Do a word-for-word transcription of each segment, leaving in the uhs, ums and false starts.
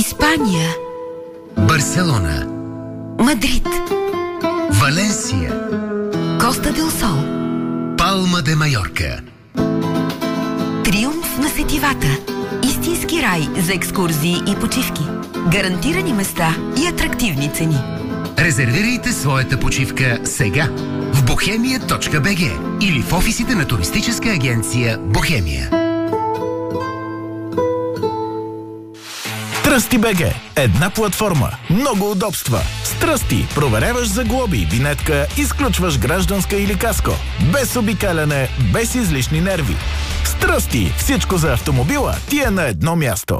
Испания, Барселона, Мадрид, Валенсия, Коста дел Сол, Палма де Майорка. Триумф на сетивата. Истински рай за екскурзии и почивки. Гарантирани места и атрактивни цени. Резервирайте своята почивка сега в бохемия точка би джи или в офисите на туристическа агенция Бохемия. Тръсти.бг. Една платформа, много удобства. С Тръсти проверяваш за глоби, винетка, изключваш гражданска или каско. Без обикаляне, без излишни нерви. С Тръсти всичко за автомобила ти е на едно място.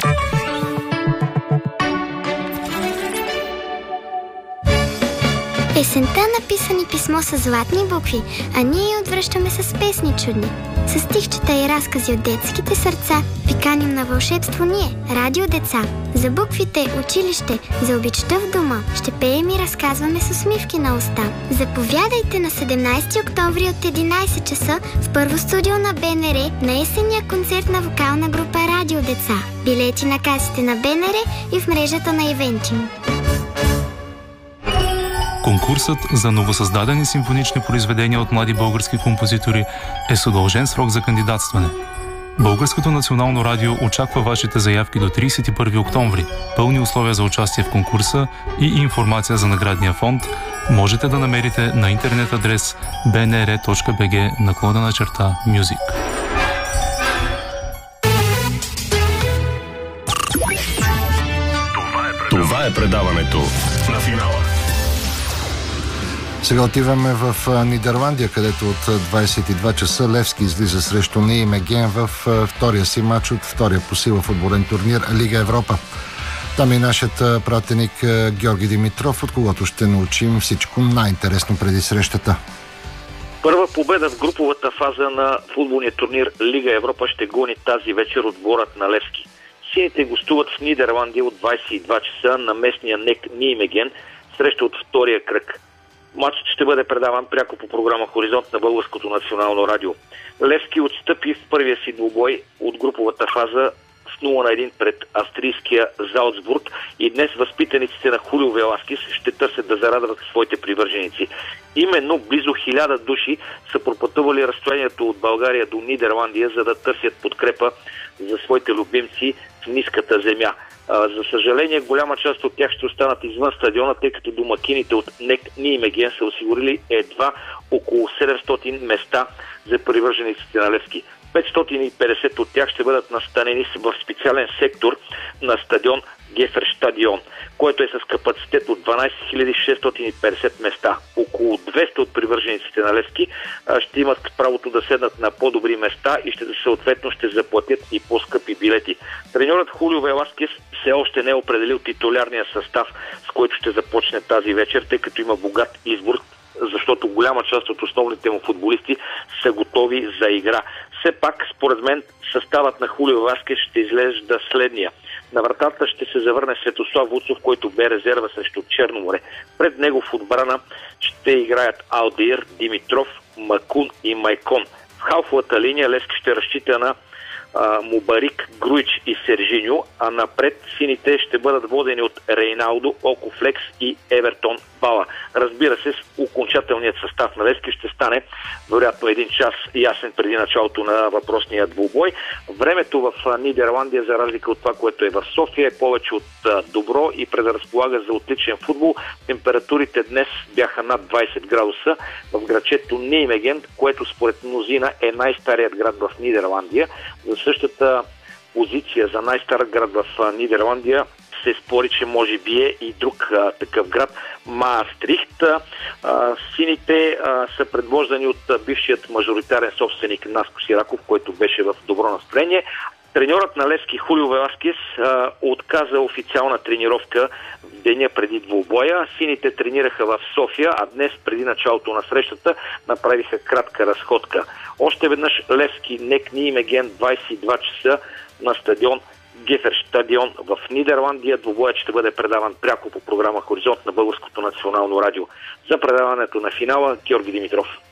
Есента написани писмо с златни букви, а ние я отвръщаме с песни чудни. С стихчета и разкази от детските сърца ви каним на вълшебство ние, Радио Деца. За буквите, училище, за обичта в дома ще пеем и разказваме с усмивки на уста. Заповядайте на седемнайсети октомври от единайсет часа в първо студио на БНР на есенния концерт на вокална група Радио Деца. Билети на касите на БНР и в мрежата на Ивентим. Конкурсът за новосъздадени симфонични произведения от млади български композитори е с удължен срок за кандидатстване. Българското национално радио очаква вашите заявки до трийсет и първи октомври. Пълни условия за участие в конкурса и информация за наградния фонд можете да намерите на интернет адрес би ен ер точка би джи наклонена черта Music. Това е предаването на финала. Сега отиваме в Нидерландия, където от двайсет и два часа Левски излиза срещу Ниемеген в втория си матч от втория по сила футболен турнир Лига Европа. Там е нашият пратеник Георги Димитров, от когото ще научим всичко най-интересно преди срещата. Първа победа в груповата фаза на футболния турнир Лига Европа ще гони тази вечер отборът на Левски. Сините гостуват в Нидерландия от двайсет и два часа на местния НЕК Ниемеген среща от втория кръг. Матчът ще бъде предаван пряко по програма Хоризонт на Българското национално радио. Левски отстъпи в първия си двубой от груповата фаза с нула на едно пред австрийския Залцбург и днес възпитаниците на Хулио Веласкес ще търсят да зарадват своите привърженици. Именно близо хиляда души са пропътували разстоянието от България до Нидерландия, за да търсят подкрепа за своите любимци в ниската земя. За съжаление, голяма част от тях ще останат извън стадиона, тъй като домакините от НЕК Ниемеген са осигурили едва около седемстотин места за привържениците на Левски. петстотин и петдесет от тях ще бъдат настанени в специален сектор на стадион Геферстадион, който е с капацитет от дванайсет хиляди шестстотин и петдесет места. Около двеста от привържениците на Левски ще имат правото да седнат на по-добри места и ще съответно ще заплатят и по-скъпи билети. Треньорът Хулио Веласкес все още не е определил титулярния състав, с който ще започне тази вечер, тъй като има богат избор, защото голяма част от основните му футболисти са готови за игра. Все пак, според мен, съставът на Хулио Веласкес ще изглежда следния. На вратата ще се завърне Светослав Вуцов, който бе резерва срещу Черноморе. Пред него в отбрана ще играят Алдир, Димитров, Макун и Майкон. В халфовата линия Левски ще разчита на а, Мубарик, Груич и Сержиньо, а напред сините ще бъдат водени от Рейналдо, Окофлекс и Евертон Бала. Разбира се, окончателният състав на Левски ще стане вероятно един час ясен преди началото на въпросния двубой. Времето в Нидерландия, за разлика от това, което е в София, е повече от добро и предразполага за отличен футбол. Температурите днес бяха над двайсет градуса в градчето Ниемеген, което според мнозина е най-старият град в Нидерландия. За същата позиция за най-стар град в Нидерландия се спори, че може би е и друг а, такъв град, Маастрихт. А, сините а, са предвождани от а, бившият мажоритарен собственик Наско Сираков, който беше в добро настроение. Треньорът на Левски Хулио Веласкес а, отказа официална тренировка в деня преди двубоя. Сините тренираха в София, а днес преди началото на срещата направиха кратка разходка. Още веднъж Левски НЕК Ниемеген двайсет и два часа на стадион Геферстадион в Нидерландия. Двубоят ще бъде предаван пряко по програма Хоризонт на Българското национално радио. За предаването на финала Георги Димитров.